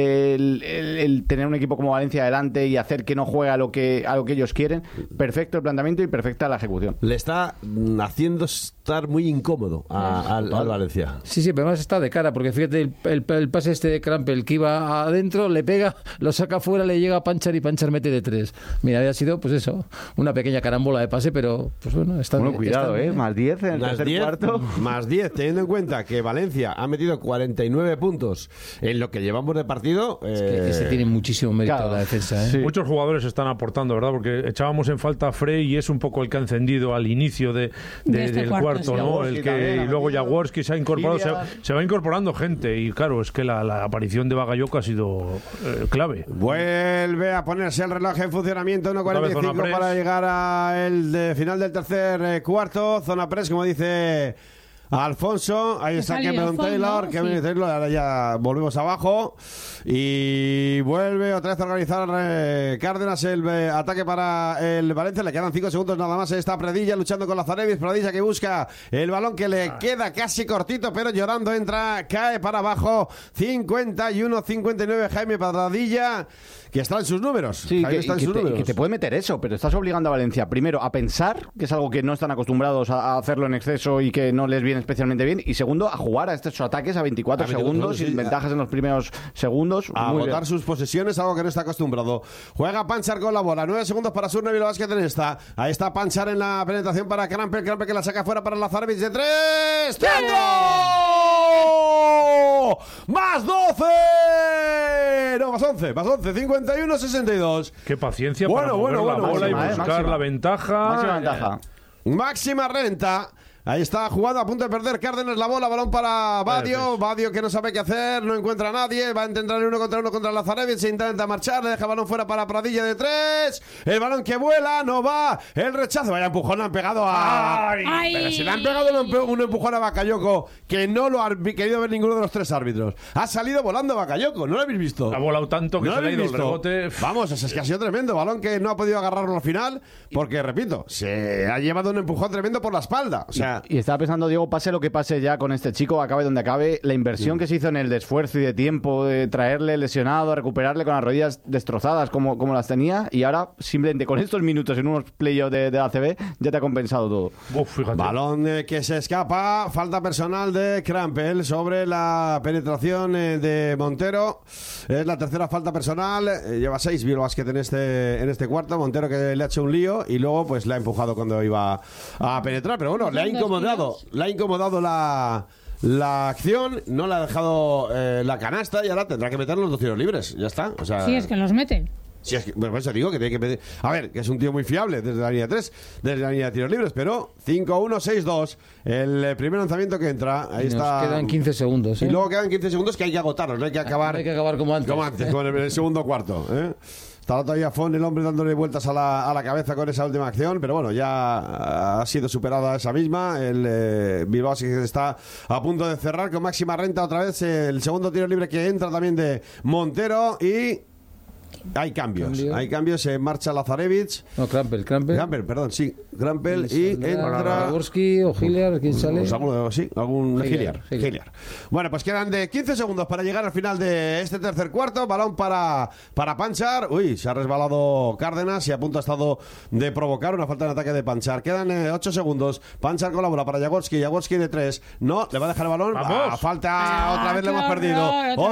el tener un equipo como Valencia adelante y hacer que no juegue a lo que ellos quieren. Perfecto el planteamiento y perfecta la ejecución. Le está haciendo estar muy incómodo al Valencia. Sí, pero además está de cara, porque fíjate, el pase este de Krampel que iba adentro, le pega, lo saca fuera, le llega a Panchar y Panchar mete de 3. Mira, había sido, pues eso, una pequeña carambola de pase, pero pues bueno, cuidado, más 10 en el tercer cuarto. Más 10, teniendo en cuenta que Valencia ha metido 49 puntos en lo que llevamos de partido. Es que ese tiene muchísimo mérito la defensa, ¿eh? Sí. Muchos jugadores están aportando, ¿verdad? Porque echábamos en falta a Frey y es un poco el que ha encendido al inicio del cuarto, ¿no? El que también, y luego Jaworski se ha incorporado, se va incorporando gente, y claro, es que la aparición de Bakayoko ha sido clave. Vuelve a ponerse el reloj en funcionamiento, 1:45 para llegar al final del tercer cuarto. Zona press, como dice Alfonso. Ahí está Cameron Taylor. Ahora ya volvemos abajo. Y vuelve otra vez a organizar Cárdenas el ataque para el Valencia. Le quedan 5 segundos nada más. Está Pradilla luchando con Lazarevich. Pradilla que busca el balón, que le queda casi cortito, pero llorando entra, cae para abajo. 51-59 Jaime Pradilla, que está en sus números. Sí, que te puede meter eso, pero estás obligando a Valencia primero a pensar, que es algo que no están acostumbrados a hacerlo en exceso y que no les viene especialmente bien, y segundo, a jugar a estos ataques a 24 segundos, sin ventajas en los primeros segundos. A agotar sus posesiones, algo que no está acostumbrado. Juega Panchar con la bola, 9 segundos para Surne Bilbao Basket en esta. Ahí está Panchar en la penetración para Krampel que la saca fuera para Lazarevich de 3. ¡Triángulo! ¡Más 12! No, más 11, 51-62. Qué paciencia para mover la bola y buscar la ventaja. Máxima renta. Ahí está jugando, a punto de perder Cárdenas la bola, balón para Badio. Badio que no sabe qué hacer, no encuentra a nadie, va a intentar el 1-1 contra Lazarevich, se intenta marchar, le deja el balón fuera para Pradilla de 3. El balón que vuela, no va, el rechazo, vaya empujón, han pegado a... ¡Ay! Pero si le han pegado un empujón a Bakayoko, que no lo ha querido ver ninguno de los 3 árbitros. Ha salido volando Bakayoko, ¿no lo habéis visto? Ha volado tanto que se le ha ido el rebote. Vamos, es que ha sido tremendo, balón que no ha podido agarrarlo al final, porque, repito, se ha llevado un empujón tremendo por la espalda, o sea... Y estaba pensando, Diego, pase lo que pase ya con este chico, acabe donde acabe, la inversión que se hizo en el de esfuerzo y de tiempo, de traerle lesionado, recuperarle con las rodillas destrozadas como las tenía, y ahora simplemente con estos minutos en unos playoffs de ACB ya te ha compensado todo. Balón que se escapa, falta personal de Krampel sobre la penetración de Montero. Es la tercera falta personal, lleva 6 Bilbao Basket en este cuarto. Montero que le ha hecho un lío y luego pues le ha empujado cuando iba a penetrar, pero bueno, le ha incomodado la acción, no le ha dejado la canasta y ahora tendrá que meter los 2 tiros libres. Ya está. O sea, Sí, es que los mete. sí, es que, bueno, por eso digo que tiene que meter. A ver, que es un tío muy fiable desde la línea 3, desde la línea de tiros libres, pero 5-1, 6-2. El primer lanzamiento que entra, ahí está. Quedan 15 segundos. Y luego quedan 15 segundos que hay que agotarlos, no hay que acabar. Hay que acabar como antes. Como antes, como en el segundo cuarto. Estaba todavía Fon, el hombre, dándole vueltas a la cabeza con esa última acción, pero bueno, ya ha sido superada esa misma. El Bilbao sí que está a punto de cerrar con máxima renta otra vez. El segundo tiro libre que entra también de Montero y... Hay cambios, se marcha Lazarevich. No, Krampel. Perdón, sí. Krampel y entra... Jaworski o Hilliard, ¿quién sale? Pues algún Hilliard. Hilliard. Bueno, pues quedan de 15 segundos para llegar al final de este tercer cuarto. Balón para Panchar. Uy, se ha resbalado Cárdenas y a punto ha estado de provocar una falta de ataque de Panchar. Quedan 8 segundos. Panchar con la bola para Jaworski de 3. No, le va a dejar el balón. Falta, otra vez le hemos perdido.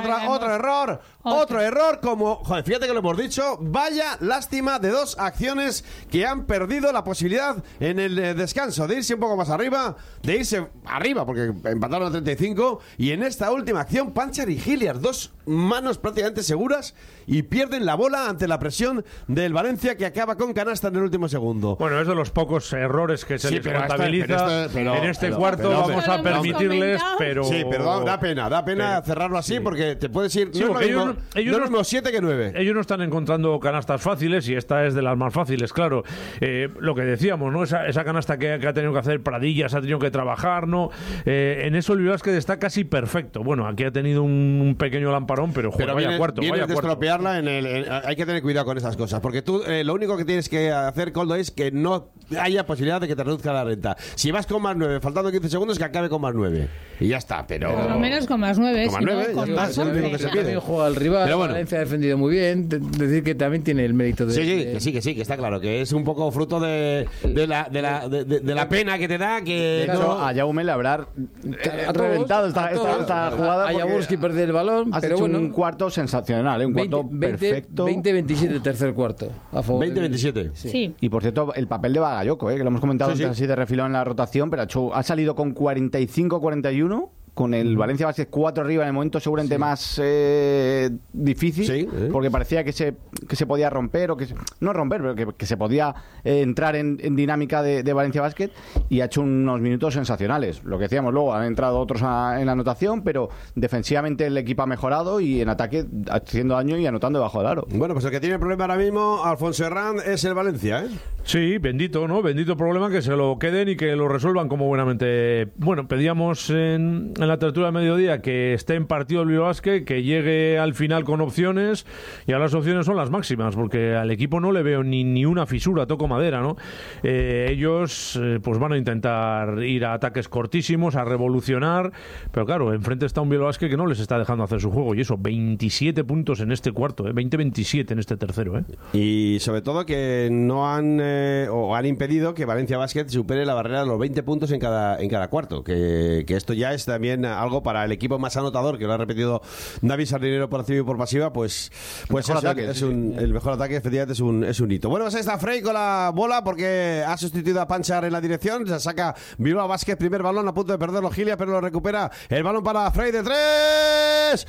Otro error como... Joder, fíjate que lo hemos dicho. Vaya lástima de 2 acciones que han perdido la posibilidad en el descanso de irse un poco más arriba, porque empataron a 35, y en esta última acción Panchar y Hilliard, 2 manos prácticamente seguras, y pierden la bola ante la presión del Valencia, que acaba con canasta en el último segundo. Bueno, es de los pocos errores que se les contabiliza en este cuarto. Vamos a permitirles, pero... Sí, pero da pena cerrarlo así, porque te puedes ir... Sí, no es lo mismo 7 que 9. Ellos no están encontrando canastas fáciles, y esta es de las más fáciles, claro. Lo que decíamos, ¿no? Esa canasta que ha tenido que hacer Pradillas, ha tenido que trabajar, ¿no? En eso el Vázquez está casi perfecto. Bueno, aquí ha tenido un pequeño lamparón, pero vaya cuarto. De estropearla hay que tener cuidado con esas cosas, porque tú lo único que tienes que hacer, Coldo, es que no haya posibilidad de que te reduzca la renta. Si vas con más 9, faltando 15 segundos, que acabe con más 9. Y ya está, pero... Por lo menos con más 9. Con más 9, ya está, es lo único que se pide. También juega al rival, pero bueno. Valencia ha defendido muy bien, decir que también tiene el mérito de... Sí, que está claro, que es un poco fruto de la pena que te da, que... De hecho, a Jaume le habrá reventado esta jugada. A Jaworski perder el balón, pero bueno, un cuarto sensacional, un cuarto perfecto. 20-27 tercer cuarto. 20-27. Sí. Y por cierto, el papel de Bagayoko, que lo hemos comentado antes así de refilón en la rotación, pero ha salido con 45-41. Con el Valencia Basket 4 arriba en el momento seguramente más difícil, porque parecía que se podía romper, o no romper, pero que se podía entrar en dinámica de Valencia Basket, y ha hecho unos minutos sensacionales. Lo que decíamos, luego han entrado otros en la anotación, pero defensivamente el equipo ha mejorado y en ataque haciendo daño y anotando debajo del aro. Bueno, pues el que tiene el problema ahora mismo, Alfonso Herrán, es el Valencia, ¿eh? Sí, bendito, ¿no? Bendito problema, que se lo queden y que lo resuelvan como buenamente. Bueno, pedíamos en la tertulia de mediodía que esté en partido el Bilbao Basket, que llegue al final con opciones, y ahora las opciones son las máximas, porque al equipo no le veo ni una fisura, toco madera, ¿no? Ellos pues van a intentar ir a ataques cortísimos, a revolucionar, pero claro, enfrente está un Bilbao Basket que no les está dejando hacer su juego, y eso, 27 puntos en este cuarto, 20-27 en este tercero, Y sobre todo que no han impedido que Valencia Basket supere la barrera de los 20 puntos en cada cuarto, que esto ya es también algo para el equipo más anotador, que lo ha repetido David Sardinero por activa y por pasiva, pues el mejor ataque efectivamente es un hito. Bueno, pues ahí está Frey con la bola, porque ha sustituido a Panchar en la dirección, se saca Bilbao Basket, primer balón, a punto de perderlo Gilia, pero lo recupera el balón para Frey de 3.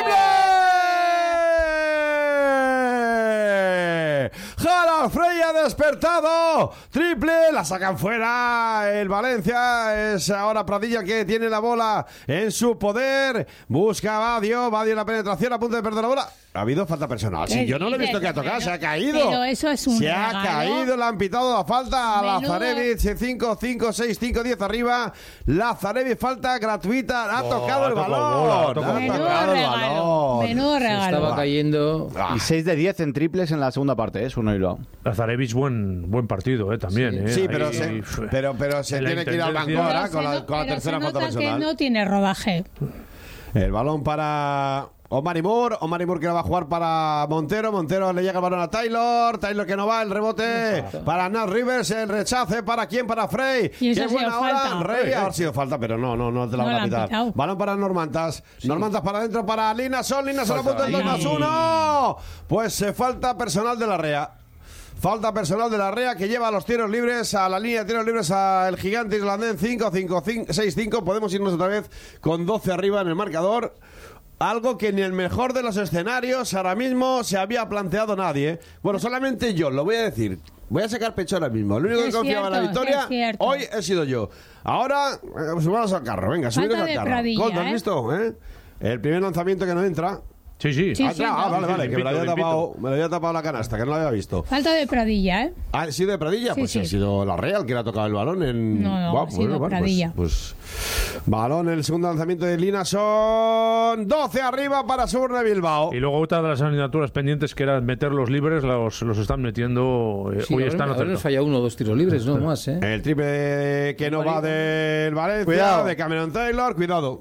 Jala Frey ha despertado, triple, la sacan fuera el Valencia. Es ahora Pradilla que tiene la bola en su poder, busca Badio la penetración, a punto de perder la bola. Ha habido falta personal. Sí, yo no lo he visto que ha tocado, se ha caído. Pero eso es un Se ha caído, le han pitado la falta a Lazarevich. 5-6-5-10 arriba. Lazarevich, falta gratuita. Ha tocado el balón. Menudo regalo. Estaba cayendo. Y 6 de 10 en triples en la segunda parte, es uno y lo. Lazarevich, buen partido, también. Sí, pero se tiene que ir al banco ahora con la tercera falta personal. Que no tiene rodaje. El balón para Omar Moore que la va a jugar para Montero le llega el balón a Taylor que no va, el rebote para Nat Rivers, el rechace para quién, para Frey. Qué buena hora, Rey, ha sido falta, pero no te la van a pitar. Balón para Normantas para adentro para Linason a punto del 2-1. Pues falta personal de la Rea. Falta personal de la Rea que lleva los tiros libres a la línea de tiros libres al gigante islandés 5-5-6-5. Podemos irnos otra vez con 12 arriba en el marcador. Algo que ni el mejor de los escenarios ahora mismo se había planteado nadie. Bueno, solamente yo, lo voy a decir. Voy a sacar pecho ahora mismo. El único que confiaba en la victoria hoy he sido yo. Ahora, subamos al carro. Venga, subimos al carro. Pradilla, ¿Has visto? El primer lanzamiento que no entra. Sí. Vale, que me lo había tapado la canasta, que no lo había visto. Falta de Pradilla, ¿eh? ¿Ha sido de Pradilla? Sí, Pues sí. ha sido la Real que le ha tocado el balón en... No, ha sido Pradilla. Pues balón en el segundo lanzamiento de Lina son 12 arriba para Surne Bilbao. Y luego otra de las asignaturas pendientes que era meter los libres, los están metiendo. Sí, hoy ahora están nos falla 1 o 2 tiros libres, no más, ¿eh? El triple que no va del Valencia, Cuidado. de Cameron Taylor.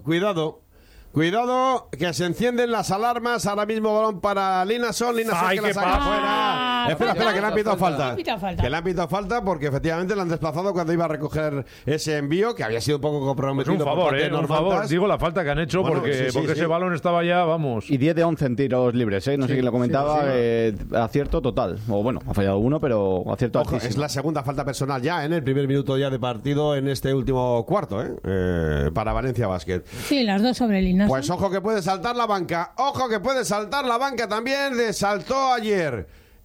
Cuidado, que se encienden las alarmas. Ahora mismo balón para Linason. Linason Ay, que la qué saca pasa. fuera. Espera, que le han pitado falta. Falta. Que le han pitado falta porque efectivamente le han desplazado cuando iba a recoger ese envío, que había sido un poco Pues comprometido. un por favor, parte de un Normantas. favor. Digo la falta que han hecho Bueno, porque sí. ese balón estaba ya, vamos. Y 10 de 11 en tiros libres, ¿eh? No sé quién lo comentaba. Acierto total. O bueno, ha fallado uno, pero acierto Ojo, altísimo. es la segunda falta personal ya en el primer minuto ya de partido en este último cuarto, para Valencia Basket. Sí, las dos sobre Linason. Pues ojo que puede saltar la banca. Ojo que puede saltar la banca también. Saltó ayer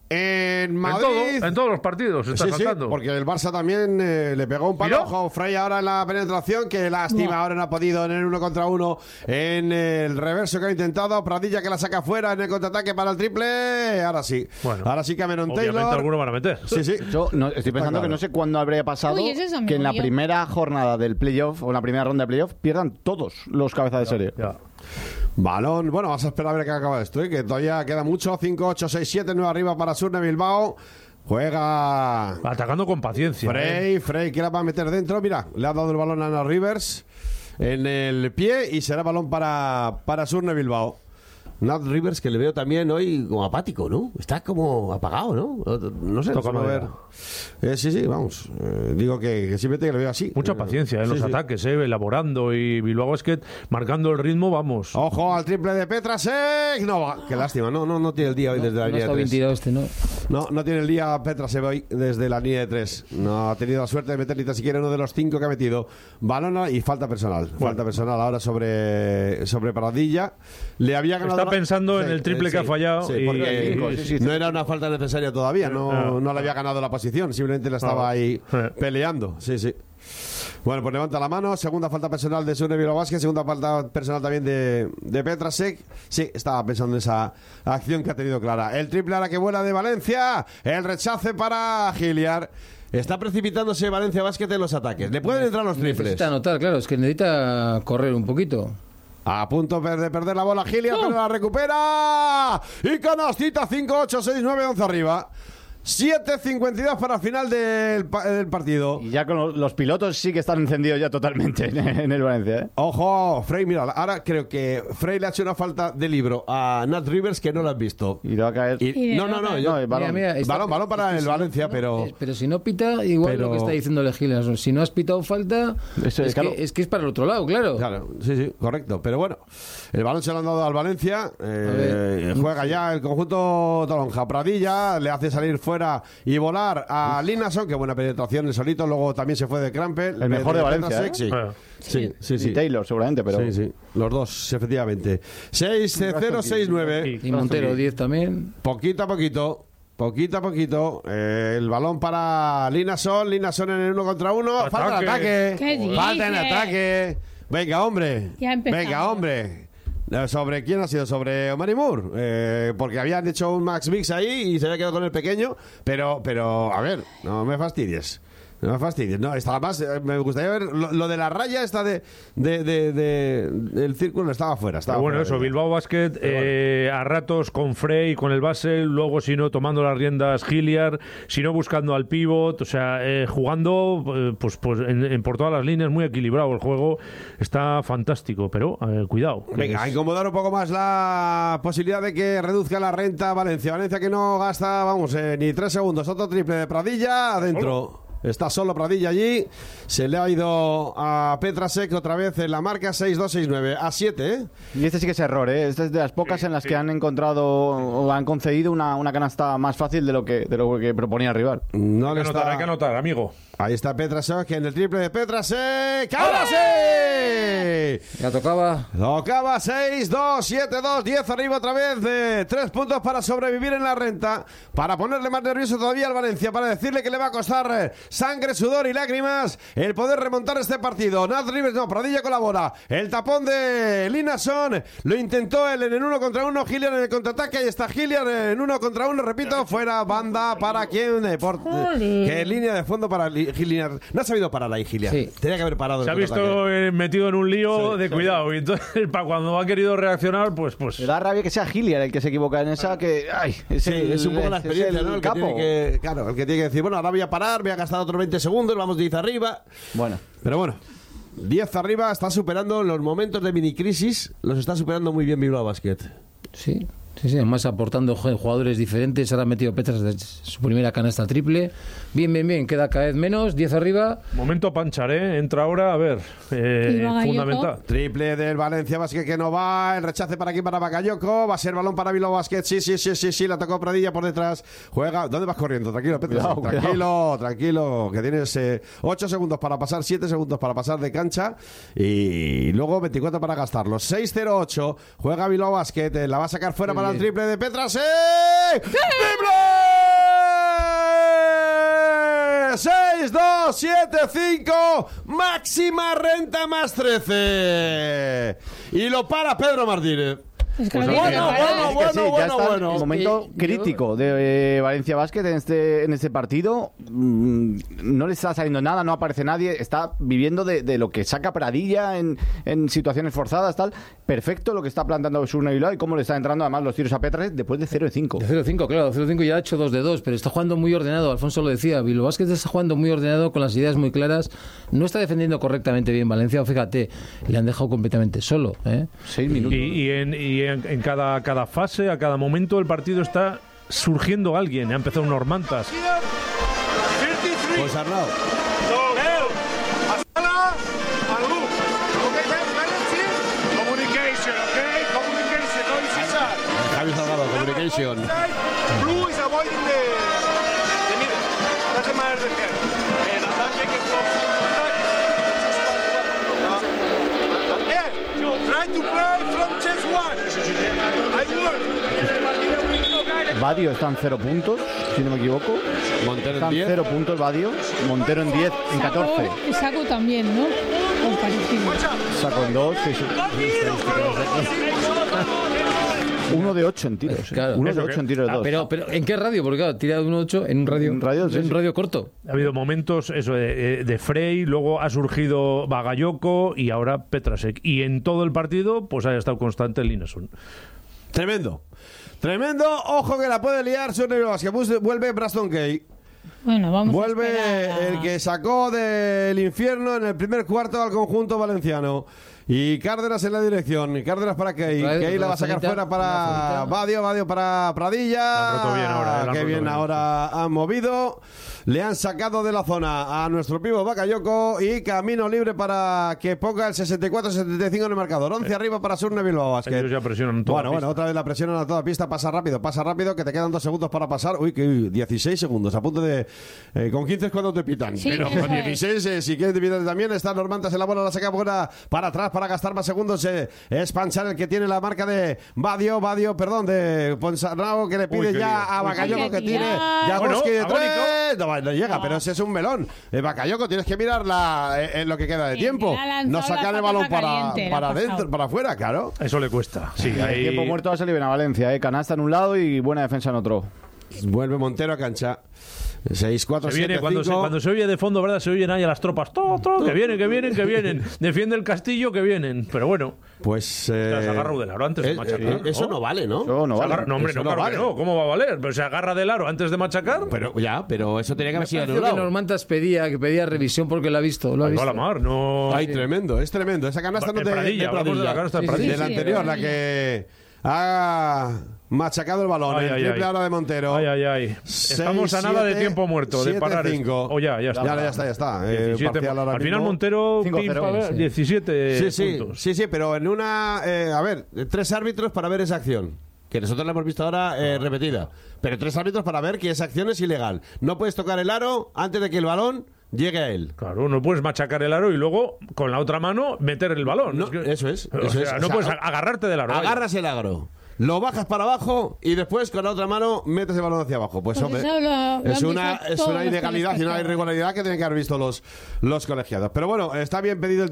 en Madrid. En todos los partidos está saltando. Porque el Barça también le pegó un palo. ¿Mira? Ojo, Frey ahora en la penetración. Que lástima, ahora no ha podido en el 1 contra 1. En el reverso que ha intentado. Pradilla que la saca fuera en el contraataque para el triple. Ahora sí. Bueno, ahora sí Cameron obviamente Taylor. alguno van a meter. Sí. Yo estoy pensando que no sé cuándo habría pasado Uy, ese es amigo que en la mío. primera jornada del playoff o en la primera ronda de playoff pierdan todos los cabezas de serie. Ya. Balón, bueno, vamos a esperar a ver qué acaba esto, que todavía queda mucho. 5, 8, 6, 7, 9 arriba para Surne Bilbao. Juega Atacando con paciencia. Frey, que la va a meter dentro. Mira, le ha dado el balón a Ana Rivers en el pie y será balón para Surne Bilbao. Nat Rivers, que le veo también hoy como apático, ¿no? Está como apagado, ¿no? No sé, Toca vamos a ver. madera. Sí, vamos. Digo que simplemente le veo así. Mucha paciencia en los ataques, elaborando y Bilbao Basket marcando el ritmo, vamos. Ojo al triple de Petrasek. No va, qué lástima, no tiene el día hoy desde la No línea está de bien 3. tirado este, ¿no? No tiene el día Petrasek hoy desde la línea de 3. No ha tenido la suerte de meter ni tan siquiera uno de los 5 que ha metido. Balón y falta personal. Falta personal ahora sobre Pradilla. Le había ganado. Está pensando en el triple que ha fallado. Sí, y- porque no era una falta necesaria todavía. No le había ganado la posición. Simplemente le estaba ahí peleando. Sí. Bueno, pues levanta la mano. Segunda falta personal de Surne Bilbao Basket. Segunda falta personal también de Petrasek. Sí, estaba pensando en esa acción que ha tenido clara. El triple ahora que vuela de Valencia. El rechace para Giliar. Está precipitándose Valencia Basket en los ataques. Le pueden entrar los triples. Necesita anotar, claro, es que necesita correr un poquito. A punto de perder la bola Giliar, pero la recupera. Y canastita 5, 8, 6, 9, 11 arriba. 7:52 para el final del partido. Y ya con los pilotos sí que están encendidos ya totalmente en el Valencia, ¿eh? Ojo, Frey, mira, ahora creo que Frey le ha hecho una falta de libro a Nat Rivers que no lo has visto. Y le va a caer. Balón para el Valencia, pero... Pero si no pita, igual lo que está diciendo Giles. Si no has pitado falta, claro. es que es para el otro lado, claro. Claro, sí, correcto. Pero bueno, el balón se lo han dado al Valencia. Juega ya el conjunto Toronja. Pradilla le hace salir fuera y volar a Linason. Qué buena penetración el solito. Luego también se fue de Crampel. El mejor de Valencia, Sí. Y Taylor, seguramente, pero... Sí. Los dos, efectivamente. 6-0, 6-9. Y Montero 10 también. Poquito a poquito. El balón para Linason en el 1 contra 1. Falta en ataque. ¿Qué dices? Falta en ataque. Venga, hombre. Ya empezamos. Venga, hombre. ¿Sobre quién ha sido? Sobre Omar Moore. Porque habían hecho un Max Mix ahí y se había quedado con el pequeño. Pero a ver, no me fastidies. No, estaba más. Me gustaría ver lo de la raya esta del círculo. Estaba fuera. Pero bueno, eso, Bilbao Basket a ratos con Frey, con el Basel, luego si no tomando las riendas Giliar, si no buscando al pívot, o sea, jugando pues por todas las líneas, muy equilibrado el juego, está fantástico, pero cuidado. Venga, a incomodar un poco más la posibilidad de que reduzca la renta Valencia que no gasta, ni 3 segundos. Otro triple de Pradilla adentro. Está solo Pradilla allí. Se le ha ido a Petrasek otra vez en la marca 6-2-6-9. A 7, ¿eh? Y este sí que es error, ¿eh? Este es de las pocas en las que han encontrado o han concedido una canasta más fácil de lo que proponía el rival. No le está... Hay que anotar, amigo. Ahí está Petrasek en el triple de Petrasek. ¡Ahora sí! Ya tocaba. Tocaba 6-2, 7-2, 10 arriba otra vez. 3 puntos para sobrevivir en la renta. Para ponerle más nervioso todavía al Valencia. Para decirle que le va a costar sangre, sudor y lágrimas el poder remontar este partido. Nat Rivers, no, Pradilla colabora. El tapón de Linason. Lo intentó él en el 1 contra 1. Gillian en el contraataque. Ahí está Gillian en 1 contra 1. Repito, fuera banda para quien. Que línea de fondo para Gillian. No ha sabido parar ahí, Gillian. Sí. Tenía que haber parado. Se ha visto metido en un lío de cuidado. Y entonces, cuando ha querido reaccionar, pues. Me da rabia que sea Gillian el que se equivoca en esa. Que, es un poco la experiencia, ¿no? El capo. que tiene que decir, bueno, ahora voy a parar, voy a gastar otros 20 segundos, vamos 10 arriba. Bueno. Pero bueno, 10 arriba, está superando los momentos de mini-crisis, los está superando muy bien Bilbao Basket. Sí, además aportando jugadores diferentes. Ahora ha metido Petras de su primera canasta triple. Bien, queda cada vez menos, 10 arriba. Momento Panchar, ¿eh? Entra ahora, a ver, fundamental. Triple del Valencia Basket que no va, el rechace para aquí para Bakayoko, va a ser balón para Bilbao Basket, sí, la tocó Pradilla por detrás, juega, ¿dónde vas corriendo? Tranquilo, Petras, tranquilo, que tienes 8 segundos para pasar, 7 segundos para pasar de cancha y luego 24 para gastarlos. 6-0-8, juega Bilbao Basket, la va a sacar fuera para el triple de Petrasek. ¡Triple! 6-2-7-5, máxima renta más 13. Y lo para Pedro Martínez. Es que Pues Bueno. El momento crítico de Valencia Basket en este partido. No le está saliendo nada, no aparece nadie. Está viviendo de lo que saca Pradilla en situaciones forzadas, tal. Perfecto lo que está plantando Surne Bilbao y cómo le está entrando además los tiros a Petrasek después de 0-5. De 0-5, claro, 0-5 ya ha hecho 2-2, pero está jugando muy ordenado. Alfonso lo decía, Bilbao Basket está jugando muy ordenado, con las ideas muy claras. No está defendiendo correctamente bien Valencia. Fíjate, le han dejado completamente solo. 6 minutos. Y en cada fase, a cada momento del partido está surgiendo alguien. Ha empezado unos mantas. Pues Arnau. Javi Salgado, communication. Blue is avoiding the middle. Doesn't matter the head. And that make it close. Yeah, try to play from chest one. I work. Badio está en 0 puntos, si no me equivoco. Montero Está en en 10. 0 puntos Badio. Montero en 10, en 14. Y Saco también, ¿no? O parecido. Saco en 2. 1 de 8 en tiros. Claro. 1 de 8 en tiros de 2. Pero ¿en qué radio? Porque claro, tira de 1-8 en un radio. En radio, sí, en un sí. radio corto. Ha habido momentos de Frey, luego ha surgido Bagayoko y ahora Petrasek. Y en todo el partido, pues ha estado constante el Linason. Tremendo. Ojo que la puede liar Surne Bilbao Basket. Vuelve Braston Kay. Bueno, vamos a Vuelve esperar a- el que sacó del infierno en el primer cuarto al conjunto valenciano. Y Cárdenas en la dirección. Y Cárdenas para Key. Key la va a sacar fuera para Badio para Pradilla. La ha roto bien ahora, Qué bien ahora han movido. Le han sacado de la zona a nuestro pivo Bakayoko y camino libre para que ponga el 64-75 en el marcador. 11 arriba para Surne Bilbao Basket. Ellos ya presionan toda Bueno, pista. otra vez la presionan a toda pista. Pasa rápido, que te quedan 2 segundos para pasar. Uy, que 16 segundos. A punto de... con 15 es cuando te pitan. Sí, pero eso con es. 16, si quieres te pitan también. Están los mantas en la bola, la saca fuera para atrás para gastar más segundos. Es Panchar el que tiene la marca de Badio, de Ponsarnau, que le pide qué ya lío. a Bakayoko Hay que que tiene tirar. Jagoski de Bueno, 3. No llega, pero ese es un melón. Bakayoko, tienes que mirar en lo que queda de Sí, tiempo. le ha lanzado No sacar la el balón patata para caliente, la ha adentro, pasado. para afuera, claro. Eso le cuesta. Sí, El ahí... tiempo muerto va a salir bien a Valencia. Canasta en un lado y buena defensa en otro. Vuelve Montero a cancha. 6-4-7-5. Se viene, cuando se oye de fondo, ¿verdad? Se oyen ahí a las tropas. Que vienen. Defiende el castillo, que vienen. Pero bueno. Pues. Se agarra del aro antes de machacar. Eso no vale, ¿no? Eso no Se vale. agarra- no, hombre, Eso no, no claro que vale. no. ¿Cómo va a valer? Pero se agarra del aro antes de machacar. Pero eso tenía que haber sido Pareció que anulado. Normantas pedía revisión porque lo ha visto. Lo ha Ahí va visto. la mar, no. Ay, tremendo, es tremendo. Esa canasta no En de Pradilla, hablamos de la canasta de Sí, sí, de Pradilla. la sí, anterior, de la Pradilla. que ha machacado el balón. El triple ahora de Montero. Ay. Estamos a nada de tiempo muerto de parar. 5. Oh, ya está. Ya está. 17, al final mismo. Montero 17 Sí, puntos. Sí, pero en una... a ver, 3 árbitros para ver esa acción. Que nosotros la hemos visto ahora repetida. Pero 3 árbitros para ver que esa acción es ilegal. No puedes tocar el aro antes de que el balón llegue a él. Claro, no puedes machacar el aro y luego con la otra mano meter el balón. No, eso es. No puedes agarrarte del aro. Agarras el aro, lo bajas para abajo y después con la otra mano metes el balón hacia abajo. Pues hombre, es una ilegalidad y una irregularidad que tienen que haber visto los colegiados. Pero bueno, está bien pedido el